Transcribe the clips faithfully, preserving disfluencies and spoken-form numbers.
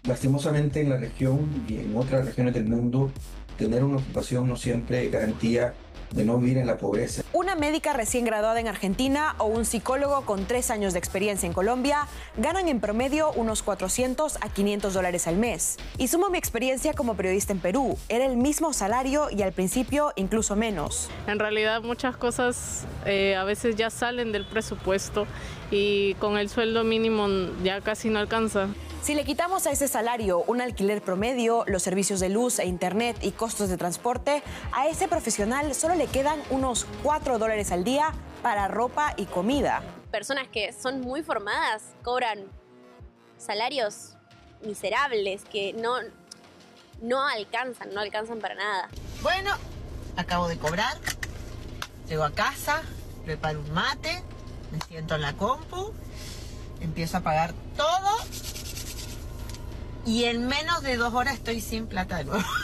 Lastimosamente en la región y en otras regiones del mundo, tener una ocupación no siempre es garantía de no vivir en la pobreza. Una médica recién graduada en Argentina o un psicólogo con tres años de experiencia en Colombia ganan en promedio unos cuatrocientos a quinientos dólares al mes. Y sumo mi experiencia como periodista en Perú. Era el mismo salario y al principio incluso menos. En realidad muchas cosas eh, a veces ya salen del presupuesto y con el sueldo mínimo ya casi no alcanza. Si le quitamos a ese salario un alquiler promedio, los servicios de luz e internet y costos de transporte, a ese profesional solo le quedan unos cuatro dólares al día para ropa y comida. Personas que son muy formadas cobran salarios miserables que no, no alcanzan, no alcanzan para nada. Bueno, acabo de cobrar, llego a casa, preparo un mate, me siento en la compu, empiezo a pagar todo. Y en menos de dos horas estoy sin plata de nuevo.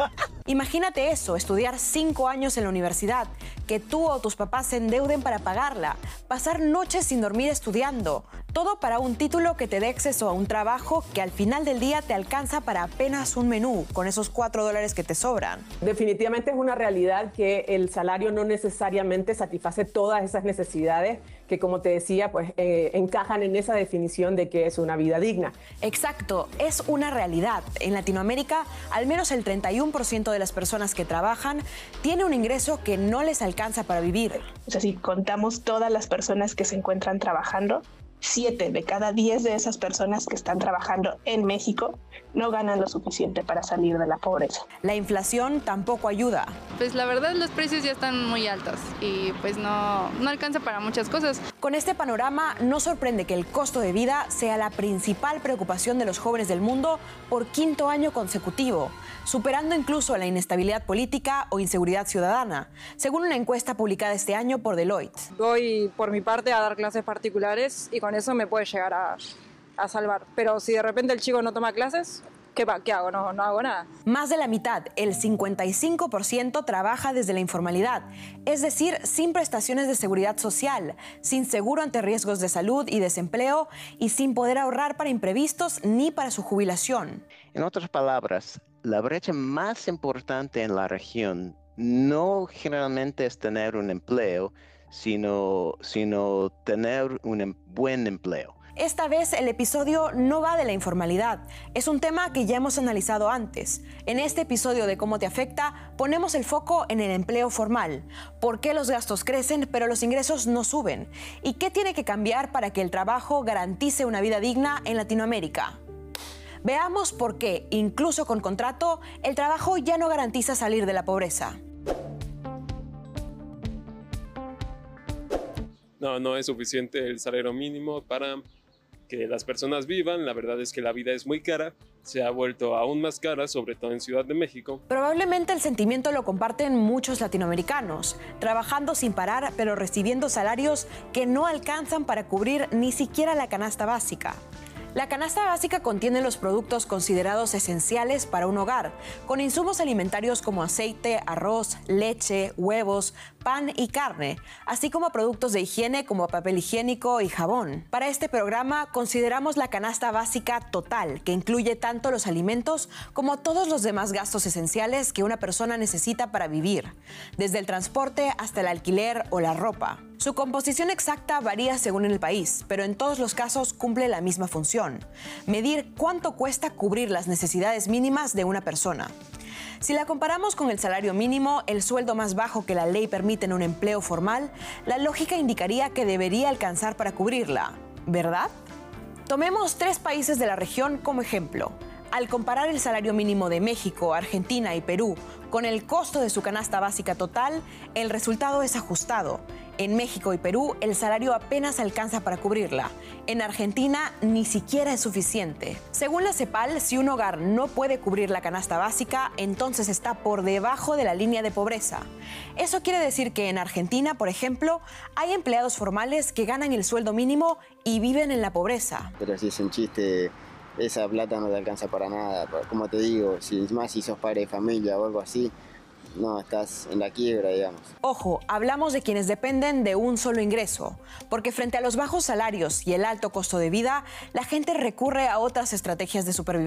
Imagínate eso, estudiar cinco años en la universidad, que tú o tus papás se endeuden para pagarla, pasar noches sin dormir estudiando, todo para un título que te dé acceso a un trabajo que al final del día te alcanza para apenas un menú, con esos cuatro dólares que te sobran. Definitivamente es una realidad que el salario no necesariamente satisface todas esas necesidades que, como te decía, pues eh, encajan en esa definición de que es una vida digna. Exacto, es una realidad. En Latinoamérica, al menos el treinta y uno por ciento de las personas que trabajan tiene un ingreso que no les alcanza para vivir. O sea, si contamos todas las personas que se encuentran trabajando, siete de cada diez de esas personas que están trabajando en México no ganan lo suficiente para salir de la pobreza. La inflación tampoco ayuda. Pues la verdad los precios ya están muy altos y pues no, no alcanza para muchas cosas. Con este panorama no sorprende que el costo de vida sea la principal preocupación de los jóvenes del mundo por quinto año consecutivo, superando incluso la inestabilidad política o inseguridad ciudadana, según una encuesta publicada este año por Deloitte. Voy por mi parte a dar clases particulares y con eso me puede llegar a, a salvar. Pero si de repente el chico no toma clases, ¿qué, qué hago? No, no hago nada. Más de la mitad, el cincuenta y cinco por ciento, trabaja desde la informalidad, es decir, sin prestaciones de seguridad social, sin seguro ante riesgos de salud y desempleo y sin poder ahorrar para imprevistos ni para su jubilación. En otras palabras, la brecha más importante en la región no generalmente es tener un empleo, sino, sino tener un em- buen empleo. Esta vez el episodio no va de la informalidad, es un tema que ya hemos analizado antes. En este episodio de Cómo te afecta, ponemos el foco en el empleo formal. ¿Por qué los gastos crecen pero los ingresos no suben? ¿Y qué tiene que cambiar para que el trabajo garantice una vida digna en Latinoamérica? Veamos por qué, incluso con contrato, el trabajo ya no garantiza salir de la pobreza. No, no es suficiente el salario mínimo para que las personas vivan. La verdad es que la vida es muy cara, se ha vuelto aún más cara, sobre todo en Ciudad de México. Probablemente el sentimiento lo comparten muchos latinoamericanos, trabajando sin parar pero recibiendo salarios que no alcanzan para cubrir ni siquiera la canasta básica. La canasta básica contiene los productos considerados esenciales para un hogar, con insumos alimentarios como aceite, arroz, leche, huevos, pan y carne, así como productos de higiene como papel higiénico y jabón. Para este programa consideramos la canasta básica total, que incluye tanto los alimentos como todos los demás gastos esenciales que una persona necesita para vivir, desde el transporte hasta el alquiler o la ropa. Su composición exacta varía según el país, pero en todos los casos cumple la misma función: medir cuánto cuesta cubrir las necesidades mínimas de una persona. Si la comparamos con el salario mínimo, el sueldo más bajo que la ley permite en un empleo formal, la lógica indicaría que debería alcanzar para cubrirla, ¿verdad? Tomemos tres países de la región como ejemplo. Al comparar el salario mínimo de México, Argentina y Perú con el costo de su canasta básica total, el resultado es ajustado. En México y Perú, el salario apenas alcanza para cubrirla. En Argentina, ni siquiera es suficiente. Según la CEPAL, si un hogar no puede cubrir la canasta básica, entonces está por debajo de la línea de pobreza. Eso quiere decir que en Argentina, por ejemplo, hay empleados formales que ganan el sueldo mínimo y viven en la pobreza. Pero si es un chiste, esa plata no te alcanza para nada. Como te digo, si más si sos padre de familia o algo así, no, estás en la quiebra, digamos. Ojo, hablamos de quienes dependen de un solo ingreso, porque frente a los bajos salarios y el alto costo de vida, la gente recurre a otras estrategias de supervivencia.